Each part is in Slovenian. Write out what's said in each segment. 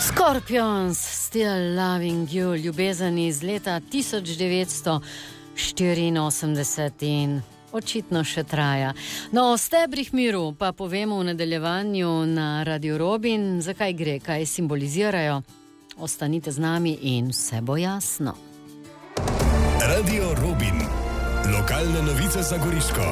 Scorpions, Still Loving You, ljubezen iz leta 1984 in očitno še traja. No, o stebrih miru pa povemo v nadaljevanju na Radio Robin, zakaj gre, kaj simbolizirajo. Ostanite z nami in vse bo jasno. Radio Robin, lokalne novice za Goriško.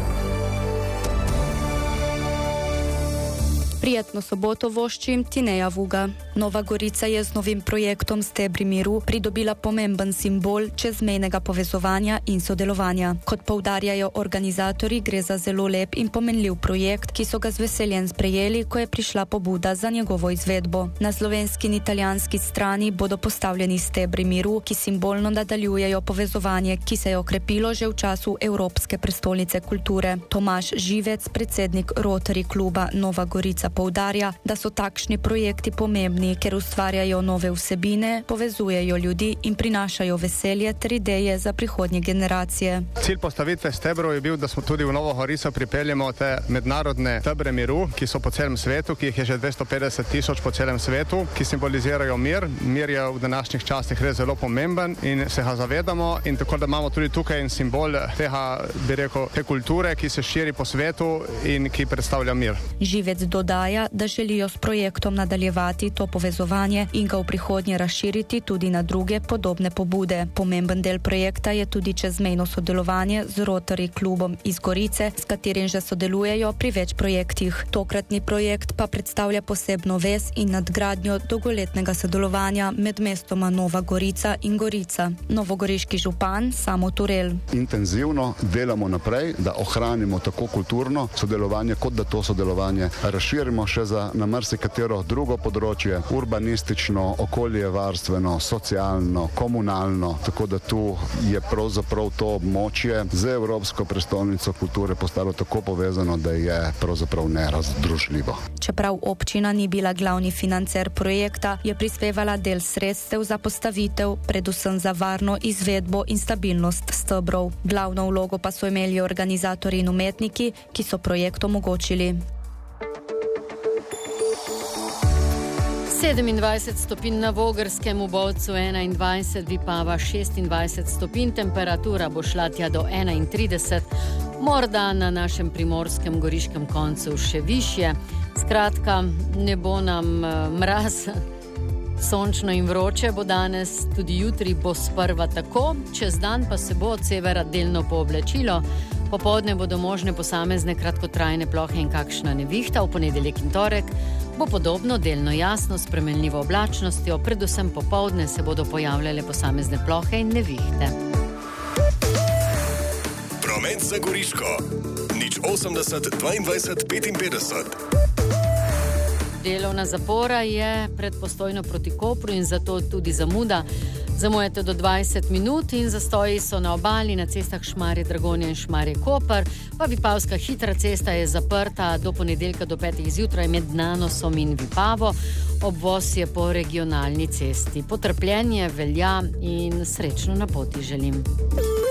Prijetno soboto voščim Tineja Vuga. Nova Gorica je z novim projektom Stebri miru pridobila pomemben simbol čezmejnega povezovanja in sodelovanja. Kot poudarjajo organizatorji, gre za zelo lep in pomenljiv projekt, ki so ga z veseljem sprejeli, ko je prišla pobuda za njegovo izvedbo. Na slovenski in italijanski strani bodo postavljeni stebri miru, ki simbolno nadaljujejo povezovanje, ki se je okrepilo že v času Evropske prestolnice kulture. Tomaž Živec, predsednik Rotary kluba Nova Gorica, poudarja, da so takšni projekti pomembni, ker ustvarjajo nove vsebine, povezujejo ljudi in prinašajo veselje ter ideje za prihodnje generacije. Cilj postavitve stebrov je bil, da smo tudi v Novo Gorico pripeljemo te mednarodne stebre miru, ki so po celem svetu, ki jih je že 250 tisoč po celem svetu, ki simbolizirajo mir. Mir je v današnjih časih res zelo pomemben in se ga zavedamo, in tako da imamo tudi tukaj en simbol tega, bi rekel, te kulture, ki se širi po svetu in ki predstavlja mir. Živec dodaja, da želijo s projektom nadaljevati to povezovanje in ga v prihodnje razširiti tudi na druge podobne pobude. Pomemben del projekta je tudi čezmejno sodelovanje z Rotary klubom iz Gorice, s katerim že sodelujejo pri več projektih. Tokratni projekt pa predstavlja posebno vez in nadgradnjo dolgoletnega sodelovanja med mestoma Nova Gorica in Gorica. Novogoriški župan Samo Turel. Intenzivno delamo naprej, da ohranimo tako kulturno sodelovanje, kot da to sodelovanje razširimo še za na marsikatero drugo področje, urbanistično, okoljevarstveno, socialno, komunalno, tako da tu je pravzaprav to območje z Evropsko prestolnico kulture postalo tako povezano, da je pravzaprav nerazdružljivo. Čeprav občina ni bila glavni financer projekta, je prispevala del sredstev za postavitev, predvsem za varno izvedbo in stabilnost stebrov. Glavno vlogo pa so imeli organizatorji in umetniki, ki so projekt omogočili. 27 stopinj na Vogrskem, v Bovcu 21, Vipava 26 stopinj, temperatura bo šla tja do 31, morda na našem primorskem goriškem koncu še višje. Skratka, ne bo nam mraz, sončno in vroče bo danes, tudi jutri bo sprva tako, čez dan pa se bo od severa delno pooblačilo. Popoldne bodo možne posamezne kratkotrajne plohe in kakšna nevihta, v ponedeljek in torek bo podobno, delno jasno, s spremenljivo oblačnostjo, predvsem popoldne se bodo pojavljale posamezne plohe in nevihte. Promet za Goriško, 080 22 55. Delovna zapora je pred Postojno proti Kopru in zato tudi zamuda. Zamujate do 20 minut in zastoji so na obali, na cestah Šmarje-Dragonja in Šmarje-Koper, pa Vipavska hitra cesta je zaprta do ponedeljka do 5 zjutraj med Nanosom in Vipavo. Obvoz je po regionalni cesti. Potrpljenje velja in srečno na poti želim.